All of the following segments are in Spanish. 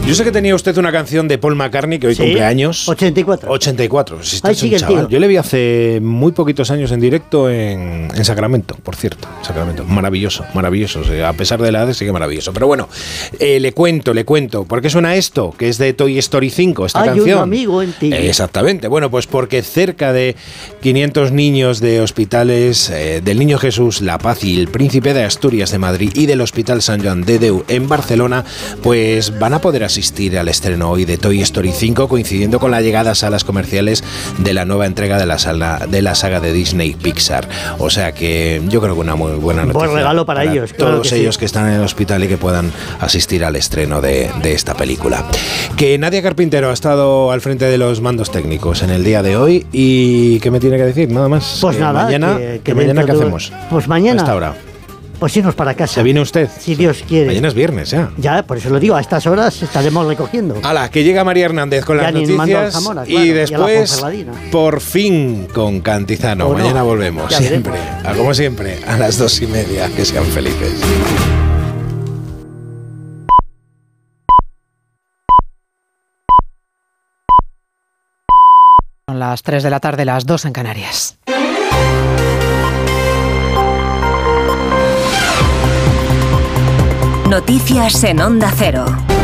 Yo sé que tenía usted una canción de Paul McCartney que hoy cumple años. 84. 84. Sí, ahí sigue el tío. Yo le vi hace muy poquitos años en directo en Sacramento, por cierto. Sacramento. Maravilloso, maravilloso. O sea, a pesar de la edad sigue maravilloso. Pero bueno, le cuento. ¿Por qué suena esto? Que es de Toy Story 5, esta canción. Hay un amigo en ti. Exactamente. Bueno, pues porque cerca de 500 niños de hospitales del Niño Jesús, La Paz y el Príncipe de Asturias de Madrid y del Hospital Sant Joan de Déu en Barcelona, pues van a poder asistir al estreno hoy de Toy Story 5, coincidiendo con la llegada a salas comerciales de la nueva entrega de la saga de Disney Pixar. O sea que yo creo que una muy buena noticia. Buen regalo para ellos. Todos ellos que están en el hospital y que puedan asistir al estreno de esta película. Que Nadia Carpintero ha estado al frente de los mandos técnicos en el día de hoy. ¿Y qué me tiene que decir? Nada más. Pues nada. Mañana, mañana ¿qué hacemos? Pues mañana. ¿A esta hora? Pues irnos para casa. ¿Se viene usted? Si Dios quiere. Mañana es viernes, ya. Ya, por eso lo digo, a estas horas estaremos recogiendo. hala, que llega María Hernández con las noticias Zamora, claro, y después, por fin, con Cantizano. Mañana volvemos, siempre, como siempre, a las 2:30. Que sean felices. Son las 3 de la tarde, las 2 en Canarias. Noticias en Onda Cero.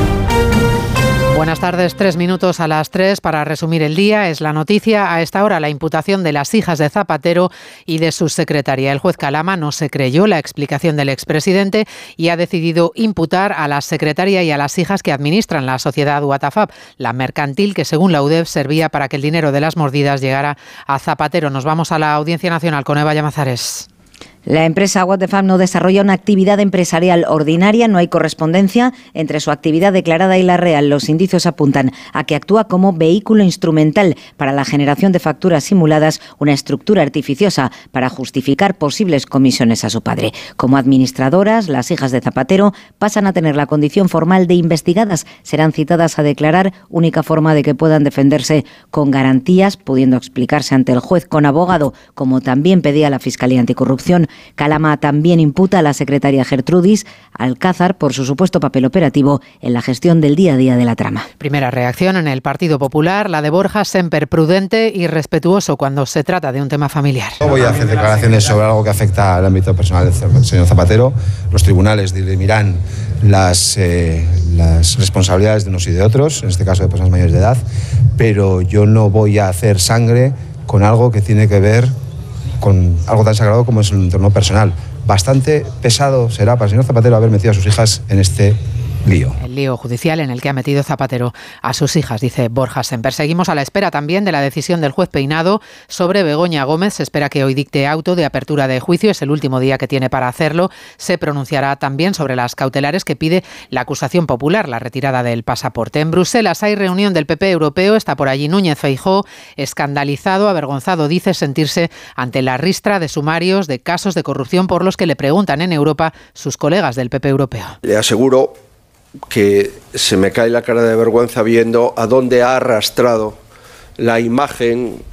Buenas tardes, 3 minutos a las 3 para resumir el día. Es la noticia a esta hora, la imputación de las hijas de Zapatero y de su secretaria. El juez Calama no se creyó la explicación del expresidente y ha decidido imputar a la secretaria y a las hijas que administran la sociedad Watafab, la mercantil que según la UDEF servía para que el dinero de las mordidas llegara a Zapatero. Nos vamos a la Audiencia Nacional con Eva Llamazares. La empresa Watafab no desarrolla una actividad empresarial ordinaria, no hay correspondencia entre su actividad declarada y la real. Los indicios apuntan a que actúa como vehículo instrumental para la generación de facturas simuladas, una estructura artificiosa para justificar posibles comisiones a su padre. Como administradoras, las hijas de Zapatero pasan a tener la condición formal de investigadas. Serán citadas a declarar, única forma de que puedan defenderse con garantías, pudiendo explicarse ante el juez con abogado, como también pedía la Fiscalía Anticorrupción. Calama también imputa a la secretaria Gertrudis Alcázar por su supuesto papel operativo en la gestión del día a día de la trama. Primera reacción en el Partido Popular, la de Borja Semper, prudente y respetuoso cuando se trata de un tema familiar. No voy a hacer declaraciones sobre algo que afecta al ámbito personal del señor Zapatero. Los tribunales dirimirán las responsabilidades de unos y de otros, en este caso de personas mayores de edad, pero yo no voy a hacer sangre con algo que tiene que ver con algo tan sagrado como es el entorno personal. Bastante pesado será para el señor Zapatero haber metido a sus hijas en este lío. El lío judicial en el que ha metido Zapatero a sus hijas, dice Borja Semper. Seguimos a la espera también de la decisión del juez Peinado sobre Begoña Gómez. Se espera que hoy dicte auto de apertura de juicio. Es el último día que tiene para hacerlo. Se pronunciará también sobre las cautelares que pide la acusación popular, la retirada del pasaporte. En Bruselas hay reunión del PP europeo. Está por allí Núñez Feijóo, escandalizado, avergonzado, dice sentirse ante la ristra de sumarios de casos de corrupción por los que le preguntan en Europa sus colegas del PP europeo. Le aseguro que se me cae la cara de vergüenza viendo a dónde ha arrastrado la imagen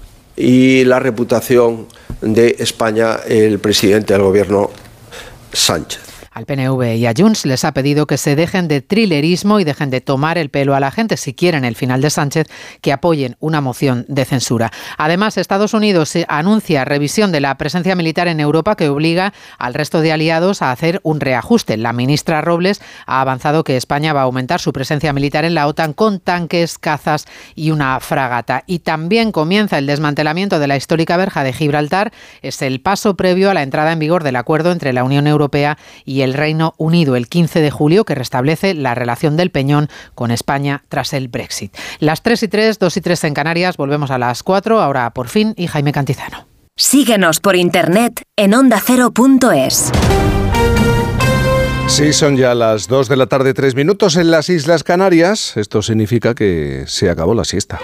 y la reputación de España el presidente del gobierno Sánchez. Al PNV y a Junts les ha pedido que se dejen de trilerismo y dejen de tomar el pelo a la gente. Si quieren el final de Sánchez, que apoyen una moción de censura. Además, Estados Unidos anuncia revisión de la presencia militar en Europa que obliga al resto de aliados a hacer un reajuste. La ministra Robles ha avanzado que España va a aumentar su presencia militar en la OTAN con tanques, cazas y una fragata. Y también comienza el desmantelamiento de la histórica verja de Gibraltar. Es el paso previo a la entrada en vigor del acuerdo entre la Unión Europea y el Reino Unido el 15 de julio, que restablece la relación del Peñón con España tras el Brexit. Las 3:03, 2:03 en Canarias, volvemos a las 4, ahora por fin, y Jaime Cantizano. Síguenos por internet en ondacero.es. Sí, son ya las 2 de la tarde, 3 minutos en las Islas Canarias. Esto significa que se acabó la siesta.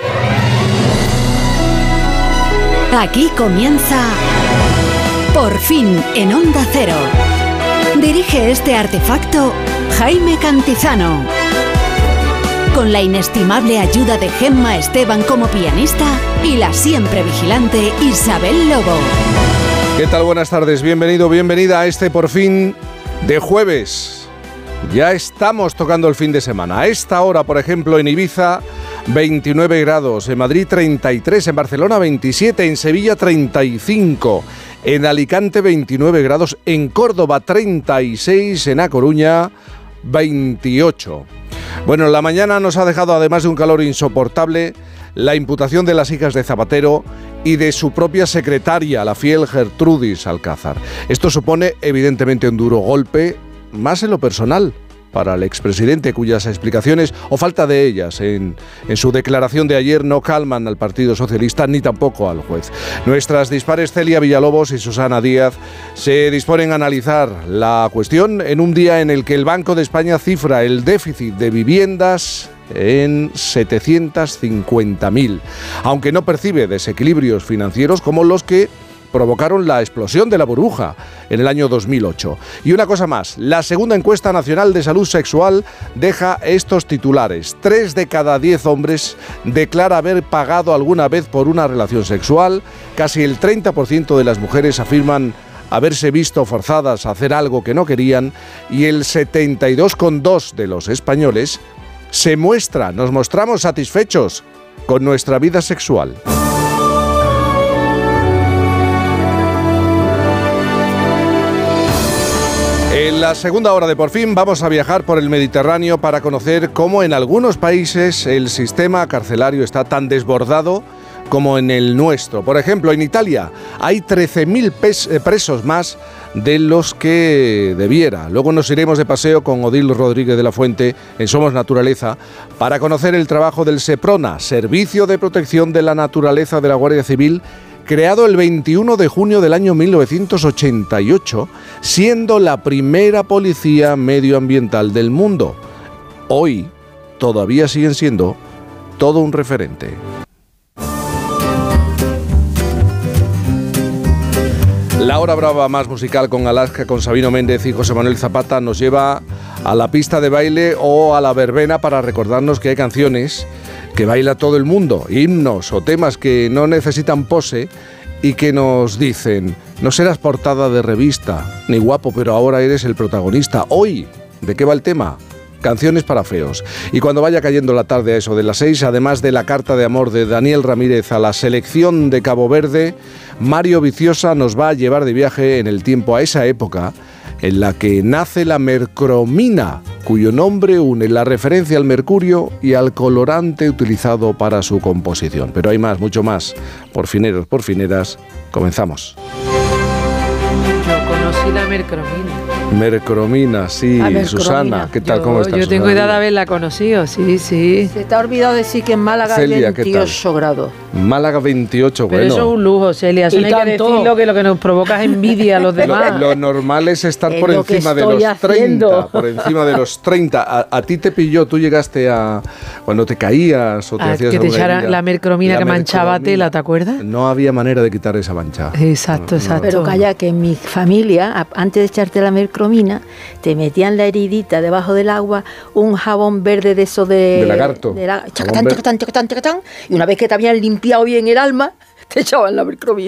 Aquí comienza Por fin en Onda Cero. Dirige este artefacto Jaime Cantizano. Con la inestimable ayuda de Gemma Esteban como pianista y la siempre vigilante Isabel Lobo. ¿Qué tal? Buenas tardes. Bienvenido, bienvenida a este Por fin de jueves. Ya estamos tocando el fin de semana. A esta hora, por ejemplo, en Ibiza, 29 grados, en Madrid 33, en Barcelona 27, en Sevilla 35, en Alicante 29 grados, en Córdoba 36, en A Coruña 28. Bueno, la mañana nos ha dejado, además de un calor insoportable, la imputación de las hijas de Zapatero y de su propia secretaria, la fiel Gertrudis Alcázar. Esto supone, evidentemente, un duro golpe, más en lo personal, para el expresidente, cuyas explicaciones, o falta de ellas, en su declaración de ayer, no calman al Partido Socialista ni tampoco al juez. Nuestras dispares Celia Villalobos y Susana Díaz se disponen a analizar la cuestión en un día en el que el Banco de España cifra el déficit de viviendas en 750.000, aunque no percibe desequilibrios financieros como los que provocaron la explosión de la burbuja en el año 2008. Y una cosa más, la segunda encuesta nacional de salud sexual deja estos titulares. 3 de cada 10 hombres declara haber pagado alguna vez por una relación sexual, casi el 30% de las mujeres afirman haberse visto forzadas a hacer algo que no querían y el 72,2% de los españoles nos mostramos satisfechos con nuestra vida sexual. En la segunda hora de Por Fin vamos a viajar por el Mediterráneo para conocer cómo en algunos países el sistema carcelario está tan desbordado como en el nuestro. Por ejemplo, en Italia hay 13.000 presos más de los que debiera. Luego nos iremos de paseo con Odil Rodríguez de la Fuente en Somos Naturaleza para conocer el trabajo del SEPRONA, Servicio de Protección de la Naturaleza de la Guardia Civil, creado el 21 de junio del año 1988, siendo la primera policía medioambiental del mundo. Hoy todavía siguen siendo todo un referente. La hora brava más musical con Alaska, con Sabino Méndez y José Manuel Zapata nos lleva a la pista de baile o a la verbena para recordarnos que hay canciones que baila todo el mundo, himnos o temas que no necesitan pose y que nos dicen: no serás portada de revista, ni guapo, pero ahora eres el protagonista. Hoy, ¿de qué va el tema? Canciones para feos. Y cuando vaya cayendo la tarde a eso de las 6, además de la carta de amor de Daniel Ramírez a la selección de Cabo Verde, Mario Viciosa nos va a llevar de viaje en el tiempo a esa época en la que nace la mercromina, cuyo nombre une la referencia al mercurio y al colorante utilizado para su composición. Pero hay más, mucho más. Por fineros, por fineras, comenzamos. Yo conocí la mercromina. Mercromina, sí. Susana, ¿qué tal? ¿Cómo estás? Yo tengo edad de haberla conocido, sí. Se te ha olvidado decir que en Málaga hay 28 grados. Málaga 28, pero eso es un lujo, Celia. Eso no hay que decirlo, que lo que nos provoca es envidia a los demás. Lo normal es estar por encima de los 30. Por encima de los 30. A ti te pilló, tú llegaste a... Cuando te caías o te hacías que te echaran la mercromina que manchaba tela, ¿te acuerdas? No había manera de quitar esa mancha. Exacto. Pero calla, que en mi familia, antes de echarte la mercromina, te metían la heridita debajo del agua, un jabón verde de eso de lagarto. Chacatán, y una vez que te habían limpiado bien el alma, te echaban la mercromina.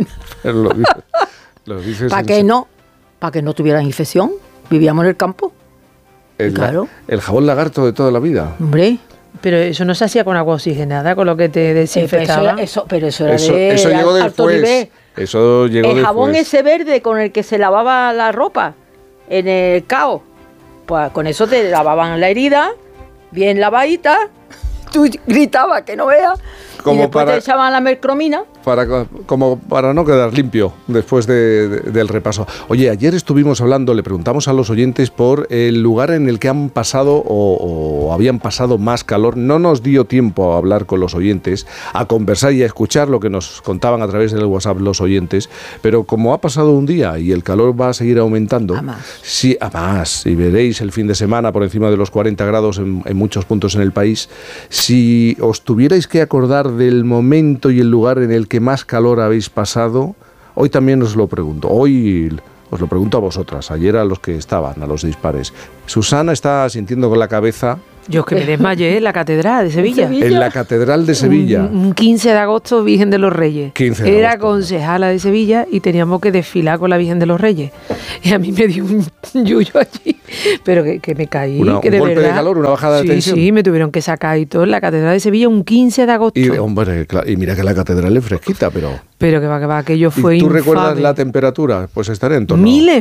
Lo dices para que no tuvieran infección. Vivíamos en el campo. Claro. El jabón lagarto de toda la vida. Hombre. Pero eso no se hacía con agua oxigenada, con lo que te desinfectaba. Eso llegó después. Eso llegó el jabón ese verde con el que se lavaba la ropa en el cao, pues con eso te lavaban la herida, bien lavadita, tú gritabas que no veas, y después te echaban la mercromina. Como para no quedar limpio después del repaso. Oye, ayer estuvimos hablando, le preguntamos a los oyentes por el lugar en el que han pasado o habían pasado más calor. No nos dio tiempo a hablar con los oyentes, a conversar y a escuchar lo que nos contaban a través del WhatsApp los oyentes, pero como ha pasado un día y el calor va a seguir aumentando, a más, y veréis el fin de semana por encima de los 40 grados en muchos puntos en el país, si os tuvierais que acordar del momento y el lugar en el que más calor habéis pasado, hoy también os lo pregunto. Hoy os lo pregunto a vosotras, ayer a los que estaban, a los dispares. Susana está sintiendo con la cabeza Yo es que me desmayé en la catedral de Sevilla. En la catedral de Sevilla. Un 15 de agosto, Virgen de los Reyes. 15 de Era agosto. concejala de Sevilla y teníamos que desfilar con la Virgen de los Reyes. Y a mí me dio un yuyo allí, pero que me caí. Que un golpe de calor, una bajada de tensión. Sí, me tuvieron que sacar y todo en la catedral de Sevilla un 15 de agosto. Y, hombre, claro, y mira que la catedral es fresquita, pero... Pero que va, aquello fue ¿Y tú infame. recuerdas la temperatura? Pues estaré en torno... Miles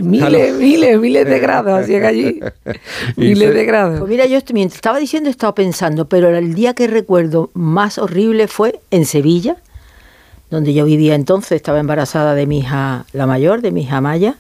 de grados hacían allí. Miles de grados. Pues mira, yo mientras estaba diciendo, he estado pensando, pero el día que recuerdo más horrible fue en Sevilla, donde yo vivía entonces, estaba embarazada de mi hija, la mayor, de mi hija Maya,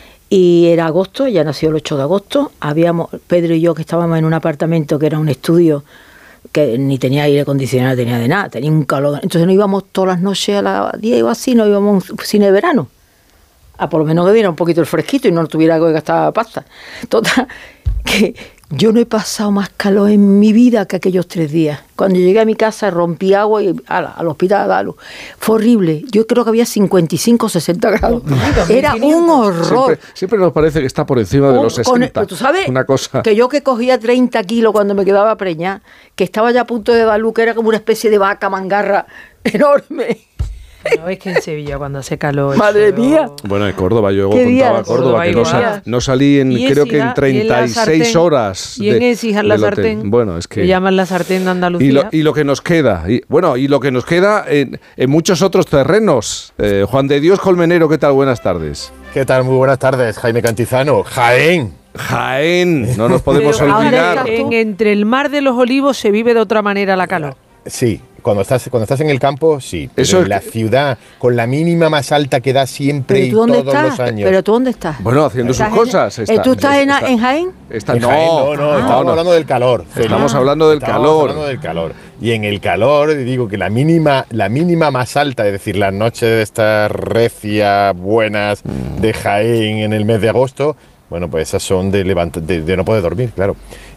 y era agosto, ella nació el 8 de agosto, habíamos, Pedro y yo, que estábamos en un apartamento que era un estudio, que ni tenía aire acondicionado, tenía de nada, tenía un calor. Entonces nos íbamos todas las noches a las 10 o así, nos íbamos a un cine de verano. A por lo menos que diera un poquito el fresquito y no tuviera que gastar pasta. Total, que yo no he pasado más calor en mi vida que aquellos 3 días. Cuando llegué a mi casa rompí agua y al hospital a dar luz. Fue horrible. Yo creo que había 55, 60 grados. Era un horror. Siempre nos parece que está por encima de los 60. Pero tú sabes una cosa... que yo que cogía 30 kilos cuando me quedaba preñada, que estaba ya a punto de dar luz, que era como una especie de vaca mangarra enorme. No, es que en Sevilla cuando hace calor... Madre mía. Bueno, en Córdoba, yo ¿Qué contaba días? Córdoba, que no salí en, Y creo que en Écija, 36 horas. Y en Écija, la sartén. Bueno, es que... Le llaman la sartén de Andalucía. Y lo que nos queda, y lo que nos queda en muchos otros terrenos. Juan de Dios Colmenero, ¿qué tal? Buenas tardes. ¿Qué tal? Muy buenas tardes, Jaime Cantizano. Jaén. Jaén, no nos podemos Pero olvidar. Entre el Mar de los Olivos se vive de otra manera la calor. Sí, cuando estás en el campo, sí. Pero Eso en es la ciudad, con la mínima más alta que da siempre ¿Pero y tú dónde todos estás? los años. ¿Pero tú dónde estás? Bueno, haciendo sus cosas. ¿Tú estás en Jaén? Está, En Jaén, estamos hablando del calor. Estamos hablando del calor. Y en el calor, digo que la mínima más alta, es decir, las noches de estas recias buenas de Jaén en el mes de agosto, bueno, pues esas son de no poder dormir, claro.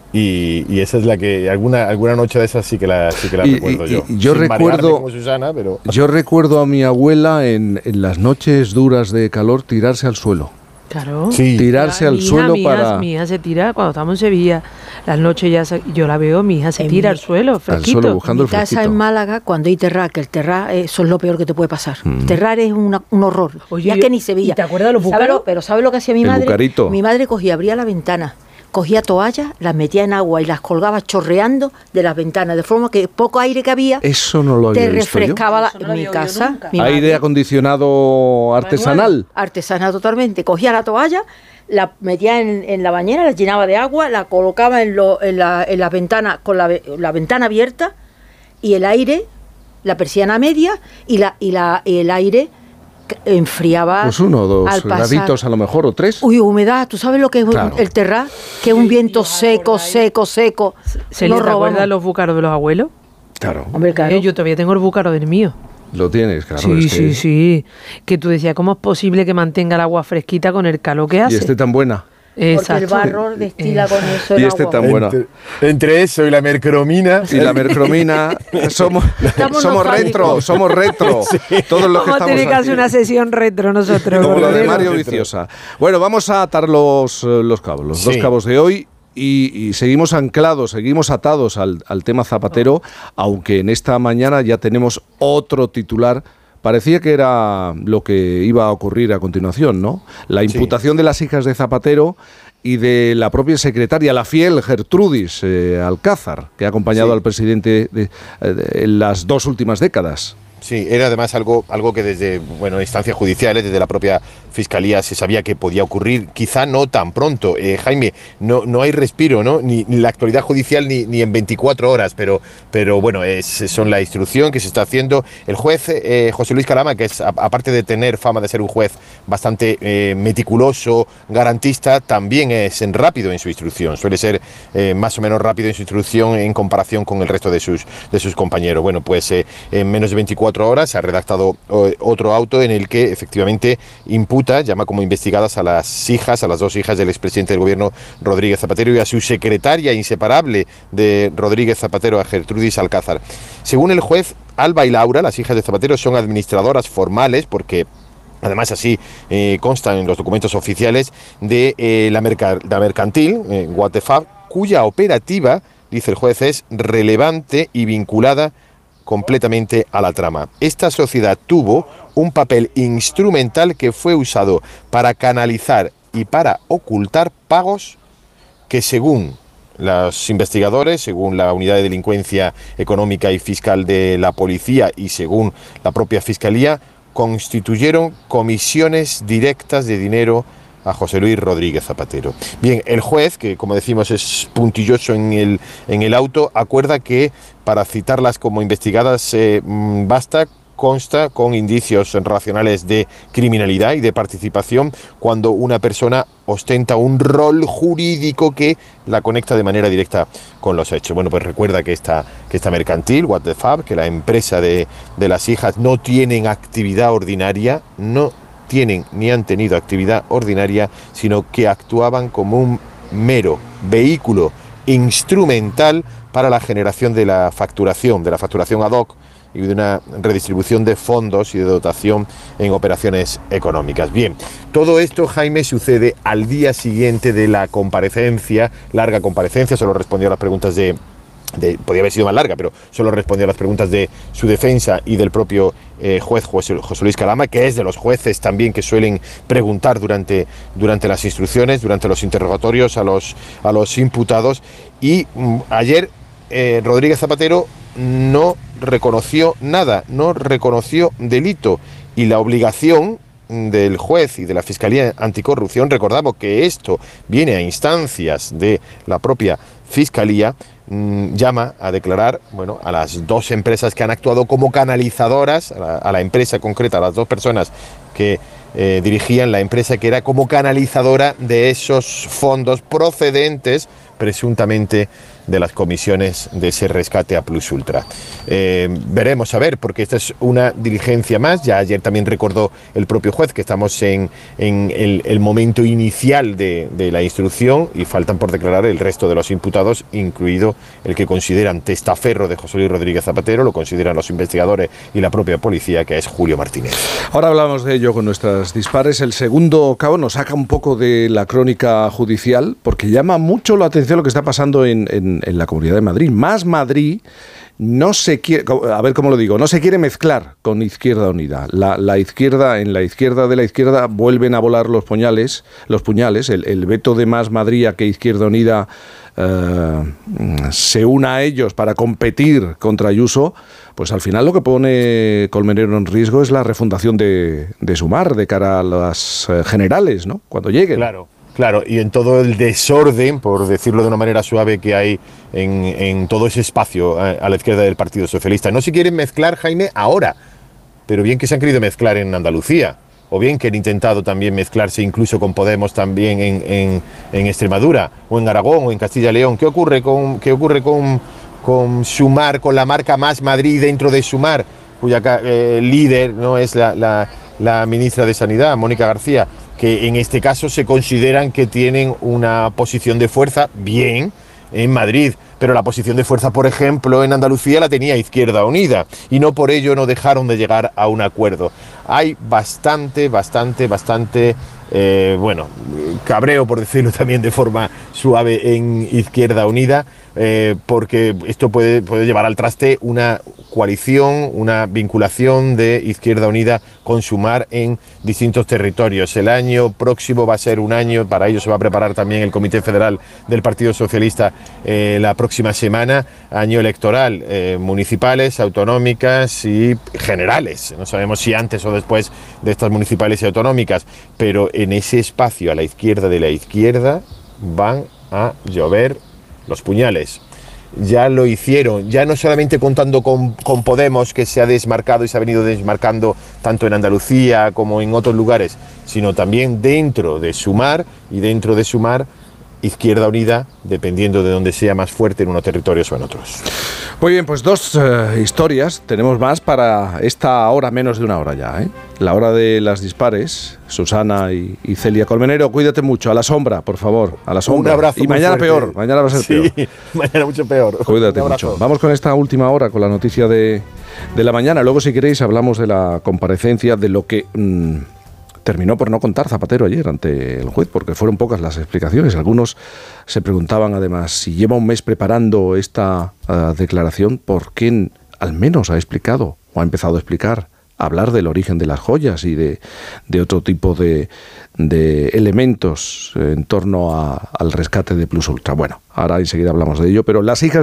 Y esa es la que alguna noche de esas sí que la recuerdo yo. Yo Sin marearme recuerdo como Susana, pero... Yo recuerdo a mi abuela en las noches duras de calor tirarse al suelo. Claro. Sí. Tirarse al suelo para... Mi hija se tira, cuando estamos en Sevilla, las noches yo la veo, mi hija se tira al suelo, fresquito. Al suelo, buscando el En mi casa fresquito. en Málaga, cuando hay terrar, que el terrar, eso es lo peor que te puede pasar. Terrar es un horror. Oye, ya que ni Sevilla. ¿y te acuerdas de los ¿Sabes búcaros? Pero ¿sabes lo que hacía mi El madre? bucarito. Mi madre abría la ventana, cogía toallas, las metía en agua y las colgaba chorreando de las ventanas, de forma que poco aire que había Eso no lo había te visto yo. refrescaba en mi casa. Mi Aire madre, acondicionado artesanal. artesana totalmente. Cogía la toalla, la metía en la bañera, la llenaba de agua, la colocaba en la ventana con la ventana abierta y el aire, la persiana media y el aire enfriaba. Pues 1 o 2 al pasar. graditos a lo mejor, o 3. Uy, humedad, ¿tú sabes lo que es Claro. el terrar? Que es un viento seco. ¿Se Nos les acuerdan robamos. los búcaros de los abuelos? Claro, Hombre, claro. Yo todavía tengo el búcaro del mío. lo tienes, claro. Sí, es que- sí. Que tú decías, ¿cómo es posible que mantenga el agua fresquita con el calor que hace? Y esté tan buena. Porque el Exacto. barro destila con eso Y el este agua. tan buena. Entre eso y la mercromina... Y la mercromina, somos nostálgicos. somos retro. Todos los que Vamos a tener estamos que hacer aquí. una sesión retro nosotros. Como la de Cordero. Mario Viciosa. Bueno, vamos a atar los cabos, los Sí. 2 cabos de hoy. Y seguimos anclados, seguimos atados al tema Zapatero, aunque en esta mañana ya tenemos otro titular. Parecía que era lo que iba a ocurrir a continuación, ¿no? La imputación de las hijas de Zapatero y de la propia secretaria, la fiel Gertrudis Alcázar, que ha acompañado al presidente en las 2 últimas décadas. Sí, era además algo que desde instancias judiciales, desde la propia Fiscalía, se sabía que podía ocurrir, quizá no tan pronto. Jaime, no hay respiro, ¿no? Ni la actualidad judicial ni en 24 horas, pero bueno, son la instrucción que se está haciendo. El juez José Luis Calama, que es, aparte de tener fama de ser un juez bastante meticuloso, garantista, también es rápido en su instrucción. Suele ser más o menos rápido en su instrucción en comparación con el resto de sus compañeros. Bueno, pues en menos de 24 horas se ha redactado otro auto en el que efectivamente llama como investigadas a las 2 hijas del expresidente del gobierno, Rodríguez Zapatero, y a su secretaria inseparable de Rodríguez Zapatero, a Gertrudis Alcázar. Según el juez, Alba y Laura, las hijas de Zapatero, son administradoras formales porque... Además, así constan en los documentos oficiales de la mercantil, Guatefab, cuya operativa dice el juez, es relevante y vinculada completamente a la trama. Esta sociedad tuvo un papel instrumental que fue usado para canalizar y para ocultar pagos que, según los investigadores, según la Unidad de Delincuencia Económica y Fiscal de la Policía y según la propia Fiscalía, constituyeron comisiones directas de dinero a José Luis Rodríguez Zapatero. Bien, el juez, que como decimos es puntilloso en el auto, acuerda que para citarlas como investigadas consta con indicios racionales de criminalidad y de participación cuando una persona ostenta un rol jurídico que la conecta de manera directa con los hechos. Bueno, pues recuerda que esta mercantil, What the Fab, que la empresa de las hijas no tienen actividad ordinaria, no tienen ni han tenido actividad ordinaria, sino que actuaban como un mero vehículo instrumental para la generación de la facturación ad hoc y de una redistribución de fondos y de dotación en operaciones económicas. Bien, todo esto, Jaime, sucede al día siguiente de la comparecencia, larga comparecencia, solo respondió a las preguntas podía haber sido más larga, pero solo respondió a las preguntas de su defensa y del propio juez José Luis Calama, que es de los jueces también que suelen preguntar durante las instrucciones, durante los interrogatorios a los imputados. Y ayer Rodríguez Zapatero no reconoció nada, no reconoció delito, y la obligación del juez y de la Fiscalía Anticorrupción, recordamos que esto viene a instancias de la propia Fiscalía, llama a declarar, bueno, a las dos empresas que han actuado como canalizadoras, a la empresa concreta, a las dos personas que dirigían la empresa que era como canalizadora de esos fondos procedentes presuntamente de las comisiones de ese rescate a Plus Ultra. Veremos a ver, porque esta es una diligencia más. Ya ayer también recordó el propio juez que estamos en el momento inicial de la instrucción y faltan por declarar el resto de los imputados, incluido el que consideran testaferro de José Luis Rodríguez Zapatero, lo consideran los investigadores y la propia policía, que es Julio Martínez. Ahora hablamos de ello con nuestras dispares. El segundo cabo nos saca un poco de la crónica judicial, porque llama mucho la atención lo que está pasando en la Comunidad de Madrid. Más Madrid no se quiere, a ver cómo lo digo, no se quiere mezclar con Izquierda Unida. La izquierda, en la izquierda de la izquierda vuelven a volar los puñales. El veto de Más Madrid a que Izquierda Unida se una a ellos para competir contra Ayuso, pues al final lo que pone Colmenero en riesgo es la refundación de Sumar de cara a las generales, ¿no? Cuando lleguen. Claro, y en todo el desorden, por decirlo de una manera suave, que hay en todo ese espacio a la izquierda del Partido Socialista. No se quieren mezclar, Jaime, ahora, pero bien que se han querido mezclar en Andalucía, o bien que han intentado también mezclarse incluso con Podemos también en Extremadura, o en Aragón, o en Castilla y León. ¿Qué ocurre con Sumar, con la marca Más Madrid dentro de Sumar, cuya líder no es la ministra de Sanidad, Mónica García, que en este caso se consideran que tienen una posición de fuerza bien en Madrid, pero la posición de fuerza, por ejemplo, en Andalucía la tenía Izquierda Unida y no por ello no dejaron de llegar a un acuerdo. Hay bastante cabreo, por decirlo también de forma suave, en Izquierda Unida, porque esto puede llevar al traste una coalición, una vinculación de Izquierda Unida con Sumar en distintos territorios. El año próximo va a ser un año, para ello se va a preparar también el Comité Federal del Partido Socialista la próxima semana, año electoral, municipales, autonómicas y generales. No sabemos si antes o después de estas municipales y autonómicas, pero en ese espacio a la izquierda de la izquierda van a llover los puñales. Ya lo hicieron, ya no solamente contando con Podemos, que se ha desmarcado y se ha venido desmarcando tanto en Andalucía como en otros lugares, sino también dentro de Sumar, y dentro de Sumar Izquierda Unida, dependiendo de dónde sea más fuerte en unos territorios o en otros. Muy bien, pues dos historias tenemos más para esta hora, menos de una hora ya, ¿eh? La hora de las dispares, Susana y Celia Colmenero, cuídate mucho, a la sombra, por favor, a la sombra. Un abrazo. Y mañana peor, mañana va a ser peor. Sí, mañana mucho peor. Cuídate mucho. Vamos con esta última hora, con la noticia de la mañana. Luego, si queréis, hablamos de la comparecencia, de lo que terminó por no contar Zapatero ayer ante el juez, porque fueron pocas las explicaciones. Algunos se preguntaban además, si lleva un mes preparando esta declaración, ¿por qué al menos ha explicado o ha empezado a explicar, a hablar del origen de las joyas y de otro tipo de elementos en torno al rescate de Plus Ultra? Bueno, ahora enseguida hablamos de ello, pero las hijas